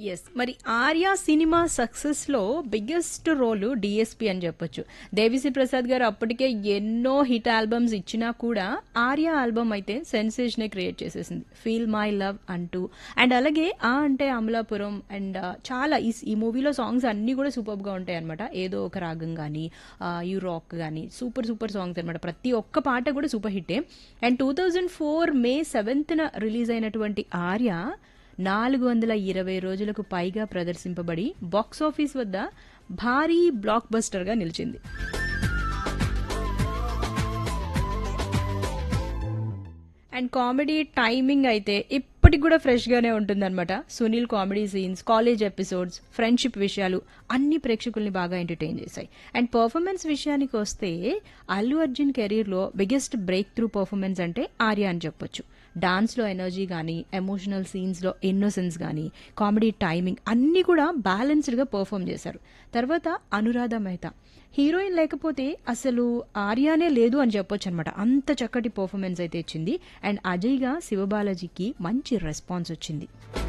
Yes మరి Arya cinema success లో biggest role DSP అని చెప్పొచ్చు. దేవిశ్రీ ప్రసాద్ గారు అప్పటికే ఎన్నో హిట్ ఆల్బమ్స్ ఇచ్చినా కూడా ఆర్య ఆల్బమ్ అయితే సెన్సేషన్ క్రియేట్ చేసేసింది, ఫీల్ మై లవ్ అంటూ. అండ్ అలాగే ఆ అంటే అమలాపురం అండ్ చాలా ఈ మూవీలో సాంగ్స్ అన్ని కూడా సూపర్ గా ఉంటాయి అనమాట. ఏదో ఒక రాగం కానీ యూ రాక్ కానీ సూపర్ సూపర్ సాంగ్స్ అనమాట. ప్రతి ఒక్క పాట కూడా సూపర్ హిట్టే. అండ్ 2004 మే 7న రిలీజ్ అయినటువంటి ఆర్య 420 రోజులకు పైగా ప్రదర్శింపబడి బాక్సాఫీస్ వద్ద భారీ బ్లాక్ బస్టర్ గా నిలిచింది. అండ్ కామెడీ టైమింగ్ అయితే ఇప్పటికి కూడా ఫ్రెష్ గానే ఉంటుందన్నమాట. Sunil comedy scenes, college episodes, friendship విషయాలు అన్ని ప్రేక్షకుల్ని బాగా ఎంటర్టైన్ చేశాయి. అండ్ పర్ఫార్మెన్స్ విషయానికి వస్తే అల్లు అర్జున్ కెరీర్ లో బిగ్గెస్ట్ బ్రేక్ త్రూ పర్ఫార్మెన్స్ అంటే ఆర్య అని చెప్పొచ్చు. డాన్స్ లో ఎనర్జీ కానీ, ఎమోషనల్ సీన్స్ లో ఇన్నోసెన్స్ కానీ, కామెడీ టైమింగ్ అన్ని కూడా బ్యాలెన్స్డ్ గా పర్ఫామ్ చేశారు. తర్వాత అనురాధ మెహతా హీరోయిన్ లేకపోతే అసలు ఆర్యానే లేదు అని చెప్పొచ్చు అనమాట. అంత చక్కటి పర్ఫార్మెన్స్ అయితే ఇచ్చింది. అండ్ అజయ్ గా శివబాలాజీకి మంచి రెస్పాన్స్ వచ్చింది.